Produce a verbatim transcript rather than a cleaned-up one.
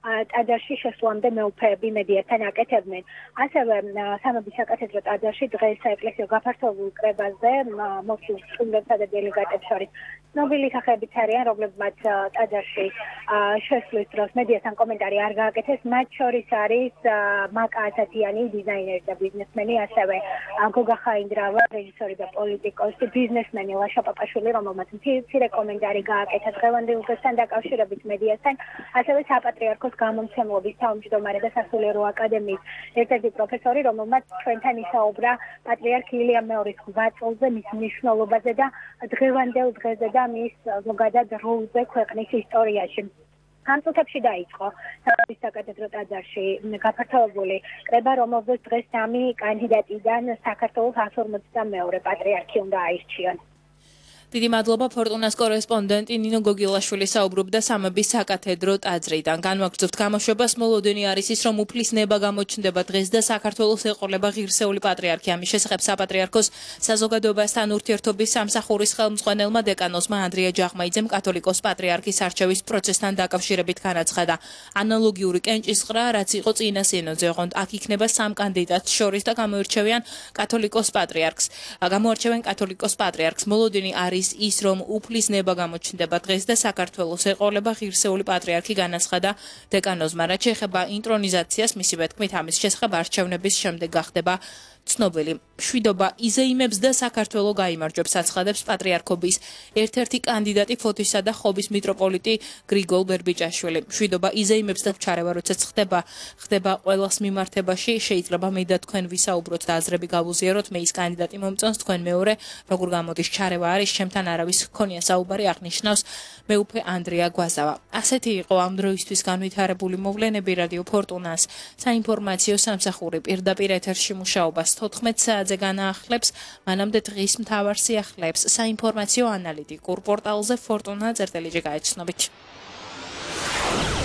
ტაძარში შესვლამდე მეუფეები მედიასთან აკეთებდნენ. ასევე სამების საკათედრო ტაძარში დღეს საეკლესიო გაფართოებულ კრებაზე მოსულ სტუდენტთა და დელეგატებს შორის ცნობილი სახეებიც არიან, რომლებმაც ტაძარში შესვლის დროს მედიასთან კომენტარი არ გააკეთეს. მათ შორის არის მაკა ასათიანი, დიზაინერი და ბიზნესმენი, ასევე გოგა ხაინდრავა, რეჟისორი და პოლიტიკოსი, ბიზნესმენი ლაშა პაპაშვილი, რომელმაც მცირე კომენტარი გააკეთა დღევანდელ დღესთან დაკავშირებით მედიასთან, ასევე საპატრიარქოს გამომცემლობის თავმჯდომარე და სასულიერო აკადემიის ერთ-ერთი პროფესორი, რომელმაც ჩვენთან ისაუბრა პატრიარქ ილიამ მეორის ღვაწლზე, მის მნიშვნელობაზე და დღევანდელ დღეზე და მის ზოგადად როლზე ქვეყნის ისტორიაში. ამ წუთებში დაიწყო სამების საკათედრო ტაძარში გაფართოებული კრება, რომელზეც დღეს სამი კანდიდატიდან საქართველოს εκατს ორმოცდამეორე პატრიარქი უნდა აირჩიონ. დიდი მადლობა ფორტუნას კორესპონდენტი ნინო გოგილაშვილი საუბრობდა სამების საკათედრო ტაძრიდან. განვაგრძობთ გამოშვებას. მოლოდინი არის ის, რომ უფლის ნება გამოჩნდება დღეს და საქართველოს ეყოლება ღირსეული პატრიარქი. ამის შესახებ საპატრიარქოს საზოგადოებასთან ურთიერთობის სამსახურის ხელმძღვანელმა დეკანოზმა ანდრია ჯაღმაიძემ კათოლიკოს პატრიარქის არჩევის პროცესთან დაკავშირებით განაცხადა. ანალოგიური კენჭისყრა, რაც იყო წინა სინოდზე, ოღონდ აქ იქნება სამ კანდიდატს შორის და გამოირჩევიან კათოლიკოს პატრიარქს. გამოარჩევენ კათოლიკოს პატრიარქს. მოლოდინი არის ის, რომ უფლის ნება გამოჩნდება დღეს და საქართველოს ეყოლება ღირსეული პატრიარქი, განაცხადა დეკანოზმა. რაც შეეხება ინტრონიზაციას, მისივე თქმით, ამის შესახებ არჩევნების შემდეგ გახდება ცნობილი. მშვიდობა იზეიმებს და საქართველო გაიმარჯვებს, აცხადებს პატრიარქობის ერთ-ერთი კანდიდატი ფოთისა და ხობის მიტროპოლიტი გრიგოლ ბერბიჭაშვილი. მშვიდობა იზეიმებს და ჩარევა, როდესაც ხდება ხდება ყველას მიმართებაში, შეიძლება მე და თქვენ ვისაუბროთ და აზრები გავუზიაროთ, მე ის კანდიდატი მომწონს, თქვენ მეორე, როგორ გამოდის ჩარევა არის, ჩემთან არავის ჰქონია საუბარი, აღნიშნავს მეუფე ანდრია გვაზავა. ასეთი იყო ამ დროისთვის განვითარებული მოვლენები. რადიო ფორტუნას საინფორმაციო სამსახური პირდაპირ ეთერში მუშაობას თოთხმეტ საათზე განაახლებს, მანამდე დღის მთავარ სიახლეებს საინფორმაციო ანალიტიკურ პორტალზე ფორტუნა წერტელიჯი გაეცნობით.